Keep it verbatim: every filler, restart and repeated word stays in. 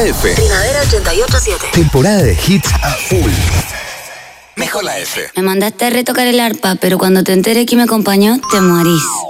F. Primavera ochenta y ocho siete. Temporada de hits a full. Mejor la F. Me mandaste a retocar el arpa, pero cuando te enteré que me acompañó, te morís.